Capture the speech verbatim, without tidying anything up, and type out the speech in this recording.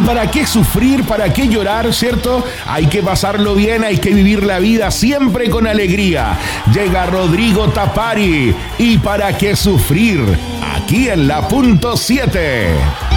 ¿para qué sufrir? ¿Para qué llorar? ¿Cierto? Hay que pasarlo bien, hay que vivir la vida siempre con alegría. Llega Rodrigo Tapari. ¿Y para qué sufrir? Aquí en la punto siete.